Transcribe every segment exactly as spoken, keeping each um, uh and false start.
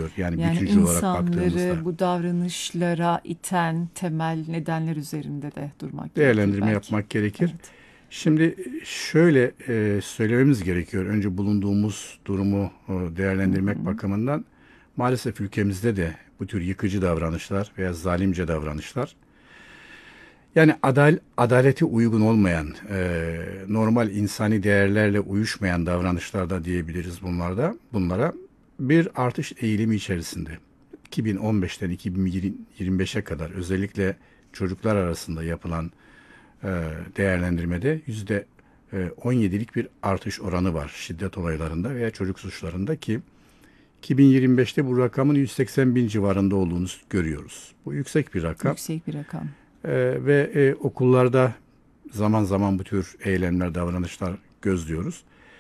gerekiyor. Yani, Yani bütüncül olarak baktığımızda. insanları bu davranışlara iten temel nedenler üzerinde de durmak gerekir Değerlendirme belki. yapmak gerekir. Evet. Şimdi şöyle e, söylememiz gerekiyor. Önce bulunduğumuz durumu e, Hı değerlendirmek hı. bakımından maalesef ülkemizde de bu tür yıkıcı davranışlar veya zalimce davranışlar, yani adal, adalete uygun olmayan, e, normal insani değerlerle uyuşmayan davranışlar da diyebiliriz bunlarda. Bunlara bir artış eğilimi içerisinde. iki bin on beşten iki bin yirmi beşe kadar özellikle çocuklar arasında yapılan e, değerlendirmede yüzde on yedilik bir artış oranı var şiddet olaylarında veya çocuk suçlarında ki iki bin yirmi beşte bu rakamın yüz seksen bin civarında olduğunu görüyoruz. Bu yüksek bir rakam. Yüksek bir rakam. Ee, ve e, okullarda zaman zaman bu tür eylemler, davranışlar gözlüyoruz.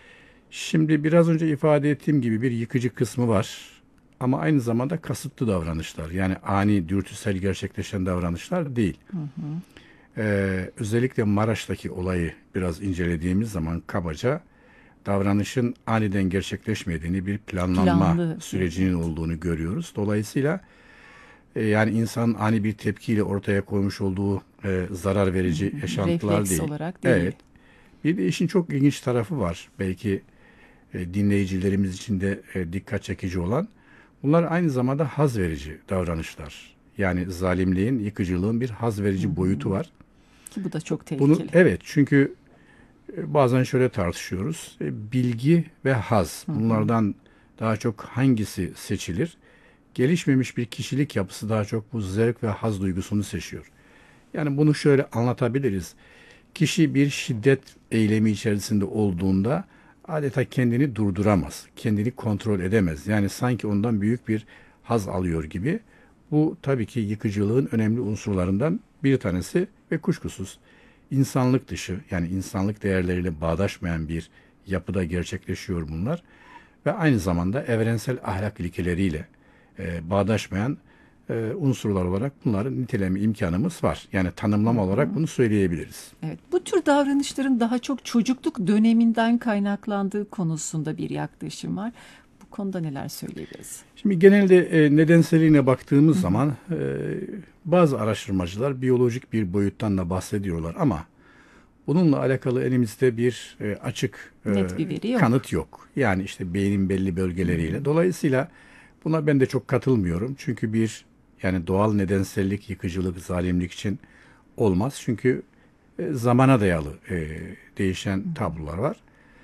Şimdi biraz önce ifade ettiğim gibi bir yıkıcı kısmı var. Ama aynı zamanda kasıtlı davranışlar. Yani ani, dürtüsel gerçekleşen davranışlar değil. Hı hı. Ee, özellikle Maraş'taki olayı biraz incelediğimiz zaman kabaca davranışın aniden gerçekleşmediğini, bir planlanma Planlı bir, sürecinin evet. olduğunu görüyoruz. Dolayısıyla e, yani insanın ani bir tepkiyle ortaya koymuş olduğu e, zarar Hı verici hı. yaşantılar Refleks değil. olarak değil. Evet. Bir de işin çok ilginç tarafı var. Belki e, dinleyicilerimiz için de e, dikkat çekici olan. Bunlar aynı zamanda haz verici davranışlar. Yani zalimliğin, yıkıcılığın bir haz Hı verici boyutu hı. var. Ki bu da çok Bunu tehlikeli. evet, çünkü e, bazen şöyle tartışıyoruz. E, bilgi ve haz, Hı hı. bunlardan daha çok hangisi seçilir? Gelişmemiş bir kişilik yapısı daha çok bu zevk ve haz duygusunu seçiyor. Yani bunu şöyle anlatabiliriz. Kişi bir şiddet eylemi içerisinde olduğunda adeta kendini durduramaz, kendini kontrol edemez. Yani sanki ondan büyük bir haz alıyor gibi. Bu tabii ki yıkıcılığın önemli unsurlarından bir tanesi ve kuşkusuz insanlık dışı, yani insanlık değerleriyle bağdaşmayan bir yapıda gerçekleşiyor bunlar ve aynı zamanda evrensel ahlak ilkeleriyle e, bağdaşmayan e, unsurlar olarak bunları niteleme imkanımız var. Yani Hı tanımlama olarak hı. bunu söyleyebiliriz. Evet, bu tür davranışların daha çok çocukluk döneminden kaynaklandığı konusunda bir yaklaşım var. Bu konuda neler söyleyebiliriz? Şimdi genelde e, nedenseliğine Hı baktığımız hı. zaman e, bazı araştırmacılar biyolojik bir boyuttan da bahsediyorlar ama bununla alakalı elimizde bir e, açık e, Net bir veri yok. kanıt yok. Yani işte beynin belli Hı bölgeleriyle. hı. Dolayısıyla buna ben de çok katılmıyorum. Çünkü bir, yani doğal nedensellik, yıkıcılık, zalimlik için olmaz. Çünkü e, zamana dayalı e, değişen Hı hı. tablolar var.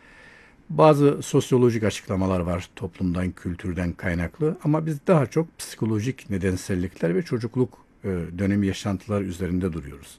Bazı sosyolojik açıklamalar var toplumdan, kültürden kaynaklı ama biz daha çok psikolojik nedensellikler ve çocukluk e, dönemi yaşantılar üzerinde duruyoruz.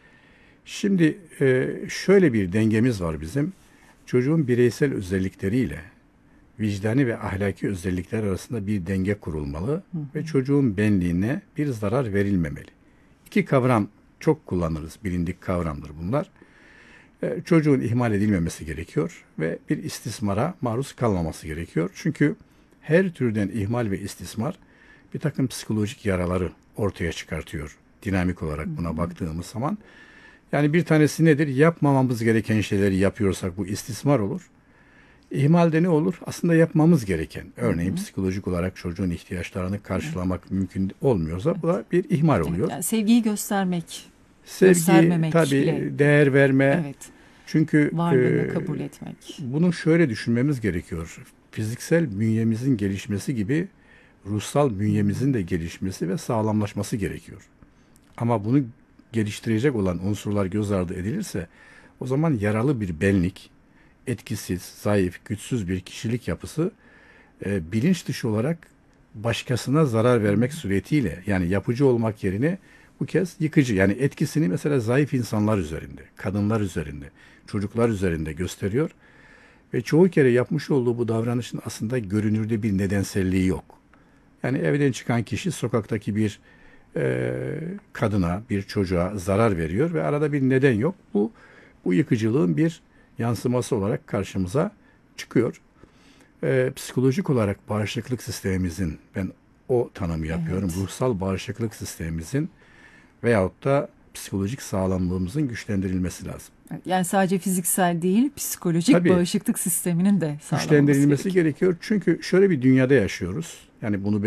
Şimdi e, şöyle bir dengemiz var bizim. Çocuğun bireysel özellikleriyle vicdani ve ahlaki özellikler arasında bir denge kurulmalı Hı ve hı. çocuğun benliğine bir zarar verilmemeli. İki kavram çok kullanırız, bilindik kavramdır bunlar. E, çocuğun ihmal edilmemesi gerekiyor ve bir istismara maruz kalmaması gerekiyor. Çünkü her türden ihmal ve istismar bir takım psikolojik yaraları ortaya çıkartıyor. Dinamik Hı olarak buna hı. baktığımız zaman. Yani bir tanesi nedir? Yapmamamız gereken şeyleri yapıyorsak bu istismar olur. İhmalde ne olur? Aslında yapmamız gereken. Hı Örneğin hı. psikolojik olarak çocuğun ihtiyaçlarını Evet. karşılamak mümkün olmuyorsa bu Evet. da bir ihmal Evet. oluyor. Yani sevgiyi göstermek, Sevgi, göstermemek bile, tabii değer verme. evet, Çünkü e, varlığını kabul etmek. bunu şöyle düşünmemiz gerekiyor. Fiziksel bünyemizin gelişmesi gibi ruhsal Hı bünyemizin de gelişmesi ve sağlamlaşması gerekiyor. Ama bunu geliştirecek olan unsurlar göz ardı edilirse o zaman yaralı bir benlik, etkisiz, zayıf, güçsüz bir kişilik yapısı e, bilinç dışı olarak başkasına zarar hı. vermek suretiyle, yani yapıcı olmak yerine bu kez yıkıcı, yani etkisini mesela zayıf insanlar üzerinde, kadınlar üzerinde, çocuklar üzerinde gösteriyor ve çoğu kere yapmış olduğu bu davranışın aslında görünürde bir nedenselliği yok. Yani evden çıkan kişi sokaktaki bir e, kadına, bir çocuğa zarar veriyor ve arada bir neden yok. Bu bu yıkıcılığın bir yansıması olarak karşımıza çıkıyor. E, psikolojik olarak bağışıklık sistemimizin, ben o tanımı yapıyorum, Evet. ruhsal bağışıklık sistemimizin veyahut da psikolojik sağlamlığımızın güçlendirilmesi lazım. Yani sadece fiziksel değil, psikolojik Tabii bağışıklık sisteminin de sağlanması güçlendirilmesi gerekiyor. gerekiyor çünkü şöyle bir dünyada yaşıyoruz. Yani bunu